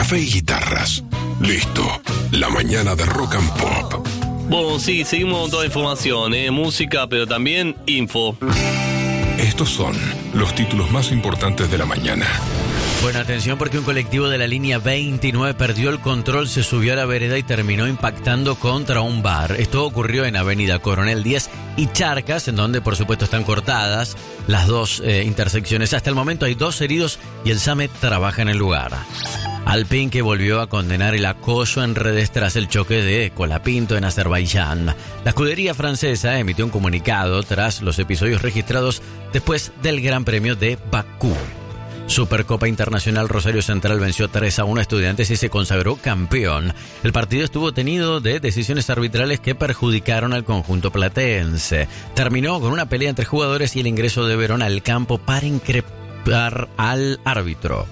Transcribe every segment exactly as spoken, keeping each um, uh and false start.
café y guitarras. Listo, la mañana de Rock and Pop. Bueno, sí, seguimos con toda información, ¿eh? Música, pero también info. Estos son los títulos más importantes de la mañana. Bueno, atención porque un colectivo de la línea veintinueve perdió el control, se subió a la vereda y terminó impactando contra un bar. Esto ocurrió en Avenida Coronel Díaz y Charcas, en donde por supuesto están cortadas las dos eh, intersecciones. Hasta el momento hay dos heridos y el SAME trabaja en el lugar. Alpine, que volvió a condenar el acoso en redes tras el choque de Colapinto en Azerbaiyán. La escudería francesa emitió un comunicado tras los episodios registrados después del Gran Premio de Bakú. Supercopa Internacional, Rosario Central venció tres a uno a Estudiantes y se consagró campeón. El partido estuvo tenido de decisiones arbitrales que perjudicaron al conjunto platense. Terminó con una pelea entre jugadores y el ingreso de Verón al campo para increpar al árbitro.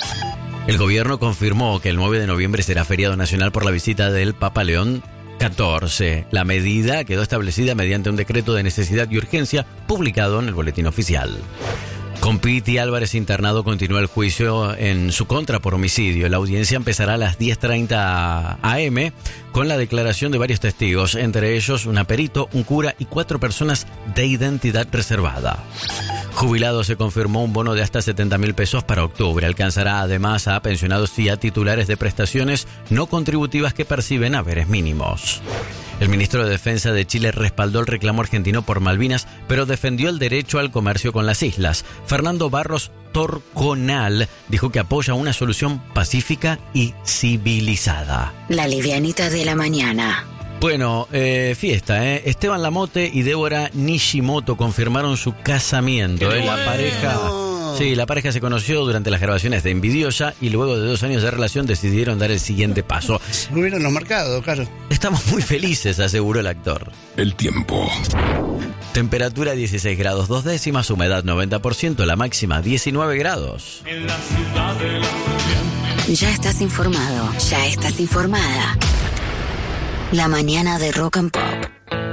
El gobierno confirmó que el nueve de noviembre será feriado nacional por la visita del Papa León catorce. La medida quedó establecida mediante un decreto de necesidad y urgencia publicado en el Boletín Oficial. Con Piti Álvarez internado, continúa el juicio en su contra por homicidio. La audiencia empezará a las diez treinta a eme con la declaración de varios testigos, entre ellos un perito, un cura y cuatro personas de identidad reservada. Jubilado, se confirmó un bono de hasta setenta mil pesos para octubre. Alcanzará además a pensionados y a titulares de prestaciones no contributivas que perciben haberes mínimos. El ministro de Defensa de Chile respaldó el reclamo argentino por Malvinas, pero defendió el derecho al comercio con las islas. Fernando Barros Torconal dijo que apoya una solución pacífica y civilizada. La livianita de la mañana. Bueno, eh, fiesta, ¿eh? Esteban Lamote y Débora Nishimoto confirmaron su casamiento, ¿eh? La pareja... Sí, la pareja se conoció durante las grabaciones de Envidiosa y luego de dos años de relación decidieron dar el siguiente paso. Muy bien los mercados, claro. Estamos muy felices, aseguró el actor. El tiempo. Temperatura dieciséis grados dos décimas, humedad noventa por ciento, la máxima diecinueve grados. En la ciudad de la... Ya estás informado, ya estás informada. La mañana de Rock and Pop.